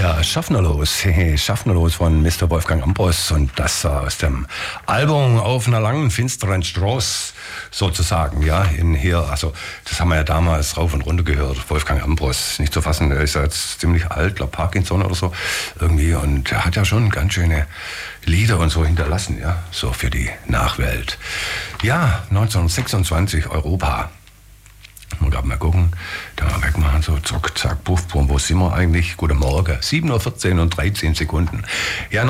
Ja, Schaffnerlos. Schaffnerlos von Mr. Wolfgang Ambros und das aus dem Album Auf einer langen, finsteren Straße sozusagen, ja, in hier, also das haben wir ja damals rauf und runter gehört, Wolfgang Ambros, nicht zu fassen, der ist ja jetzt ziemlich alt, glaube Parkinson oder so irgendwie und er hat ja schon ganz schöne Lieder und so hinterlassen, ja, so für die Nachwelt. Ja, 1926 Europa. Man kann mal gucken, da mal wegmachen, so zack, zack, puff, puff, wo sind wir eigentlich? Guten Morgen, 7:14 Uhr und 13 Sekunden. Ja,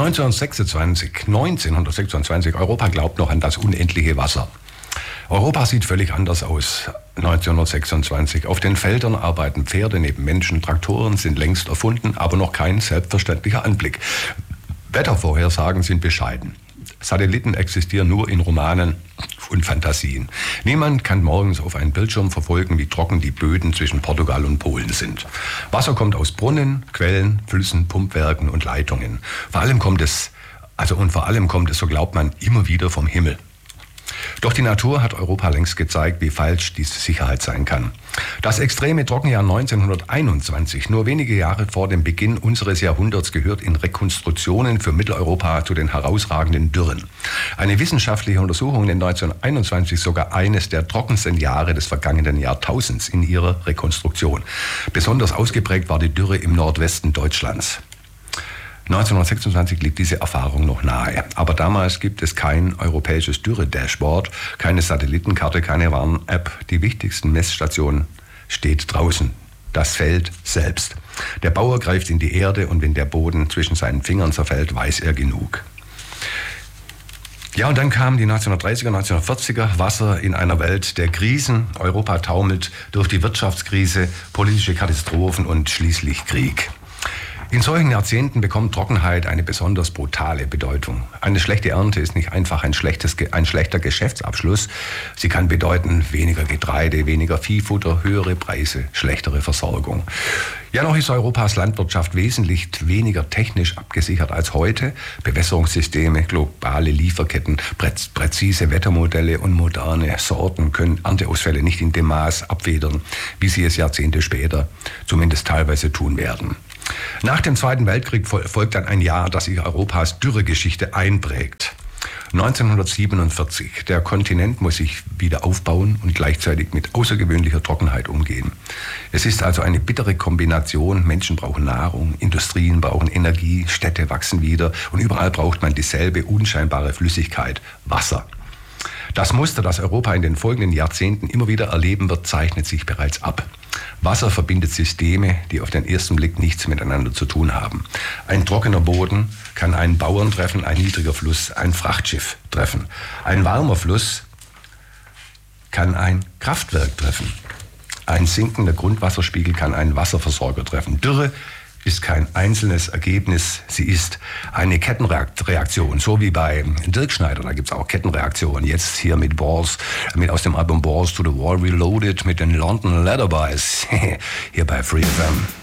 1926, Europa glaubt noch an das unendliche Wasser. Europa sieht völlig anders aus. 1926. Auf den Feldern arbeiten Pferde neben Menschen, Traktoren sind längst erfunden, aber noch kein selbstverständlicher Anblick. Wettervorhersagen sind bescheiden. Satelliten existieren nur in Romanen und Fantasien. Niemand kann morgens auf einen Bildschirm verfolgen, wie trocken die Böden zwischen Portugal und Polen sind. Wasser kommt aus Brunnen, Quellen, Flüssen, Pumpwerken und Leitungen. Vor allem kommt es, so glaubt man, immer wieder vom Himmel. Doch die Natur hat Europa längst gezeigt, wie falsch diese Sicherheit sein kann. Das extreme Trockenjahr 1921, nur wenige Jahre vor dem Beginn unseres Jahrhunderts, gehört in Rekonstruktionen für Mitteleuropa zu den herausragenden Dürren. Eine wissenschaftliche Untersuchung nennt 1921 sogar eines der trockensten Jahre des vergangenen Jahrtausends in ihrer Rekonstruktion. Besonders ausgeprägt war die Dürre im Nordwesten Deutschlands. 1926 liegt diese Erfahrung noch nahe. Aber damals gibt es kein europäisches Dürre-Dashboard, keine Satellitenkarte, keine Warn-App. Die wichtigsten Messstationen steht draußen. Das Feld selbst. Der Bauer greift in die Erde und wenn der Boden zwischen seinen Fingern zerfällt, weiß er genug. Ja, und dann kamen die 1930er, 1940er, Wasser in einer Welt der Krisen. Europa taumelt durch die Wirtschaftskrise, politische Katastrophen und schließlich Krieg. In solchen Jahrzehnten bekommt Trockenheit eine besonders brutale Bedeutung. Eine schlechte Ernte ist nicht einfach ein schlechter Geschäftsabschluss. Sie kann bedeuten weniger Getreide, weniger Viehfutter, höhere Preise, schlechtere Versorgung. Ja, noch ist Europas Landwirtschaft wesentlich weniger technisch abgesichert als heute. Bewässerungssysteme, globale Lieferketten, präzise Wettermodelle und moderne Sorten können Ernteausfälle nicht in dem Maß abfedern, wie sie es Jahrzehnte später zumindest teilweise tun werden. Nach dem Zweiten Weltkrieg folgt dann ein Jahr, das sich Europas Dürregeschichte einprägt. 1947. Der Kontinent muss sich wieder aufbauen und gleichzeitig mit außergewöhnlicher Trockenheit umgehen. Es ist also eine bittere Kombination. Menschen brauchen Nahrung, Industrien brauchen Energie, Städte wachsen wieder und überall braucht man dieselbe unscheinbare Flüssigkeit, Wasser. Das Muster, das Europa in den folgenden Jahrzehnten immer wieder erleben wird, zeichnet sich bereits ab. Wasser verbindet Systeme, die auf den ersten Blick nichts miteinander zu tun haben. Ein trockener Boden kann einen Bauern treffen, ein niedriger Fluss ein Frachtschiff treffen. Ein warmer Fluss kann ein Kraftwerk treffen. Ein sinkender Grundwasserspiegel kann einen Wasserversorger treffen. Dürre ist kein einzelnes Ergebnis, sie ist eine Kettenreaktion, so wie bei Dirk Schneider, da gibt es auch Kettenreaktionen. Jetzt hier mit Balls, aus dem Album Balls to the Wall Reloaded mit den London Leather Boys, hier bei Free FM.